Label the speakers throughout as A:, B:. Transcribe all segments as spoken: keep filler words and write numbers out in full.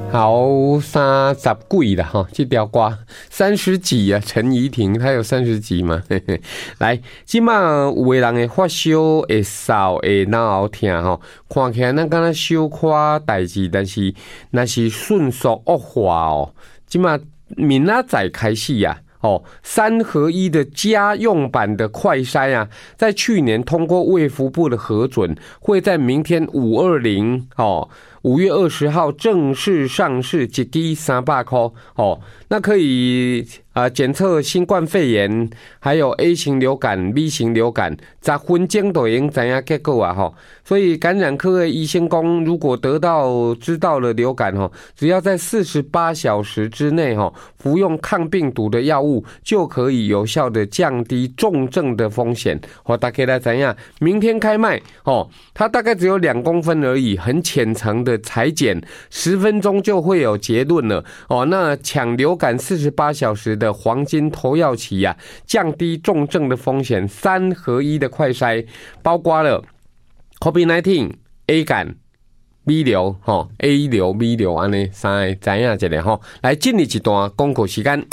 A: 好三十几啦哈，这条歌三十几啊，陈怡婷她有三十几嘛？嘿嘿来，即马有的人会发烧、会嗽、会脑痛吼，看起来咱敢若小可代志，但是那是迅速恶化哦。即马明仔载开始呀、啊。哦，三合一的家用版的快筛啊，在去年通过卫福部的核准，会在明天五二零哦，五月二十号正式上市，一支三百块哦，那可以啊检测新冠肺炎，还有 A 型流感、B 型流感，十分钟就已经知影结果啊哈。所以感染科的医生讲，如果得到知道了流感哈，只要在四十八小时之内哈，服用抗病毒的药物，就可以有效的降低重症的风险。哦，大家来怎样？明天开卖哦，它大概只有两公分而已，很浅层的裁剪，十分钟就会有结论了。哦，那抢流感四十八小时的黄金投药期呀、啊，降低重症的风险，三合一的快筛，包括了 COVID 十九、A 感。B 流吼 ，A 流、B 流安尼三个知影一下吼，来进入一段广告时间。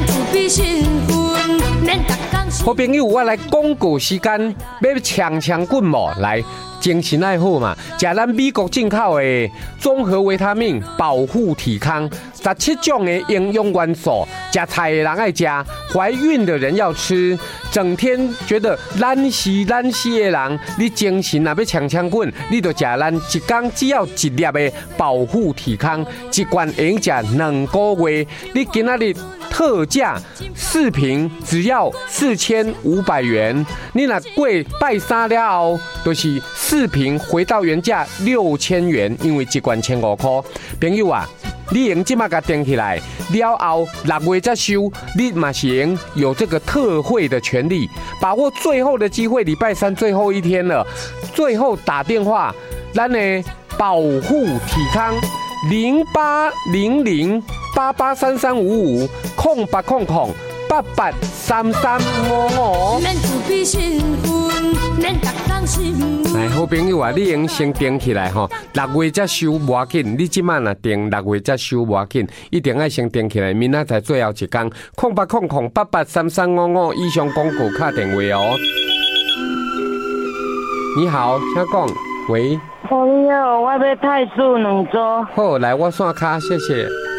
A: 好朋友，我来广告时间，要抢抢棍无？来，精神爱好嘛，食咱美国进口的综合维他命，保护体康，十七种的营养元素，食菜的人爱食，怀孕的人要吃。整天觉得懒死懒死的人，你精神若要抢抢棍，你就食咱一天只要一粒的保护体康，一罐会用食两个月。你今仔日特价四瓶只要四千五百元，你若过拜三了后，就是四瓶回到原价六千元，因为一罐千五块。朋友啊！你用即马甲订起来，了后六月再收，你嘛是用有这个特惠的权利，把握最后的机会，礼拜三最后一天了，最后打电话，咱的保护体康零八零零八八三三五五空八空空八八三三五五。来，好朋友啊，你用先订起来吼，六月才收无要紧。你即晚若订六月才收无要紧，一定要先订起来，明仔载最后一天，空八空空八八三三五五以上广告卡电话哦。你好，请讲，喂。
B: 朋友，我要泰式两组。
A: 好，来我线卡，谢谢。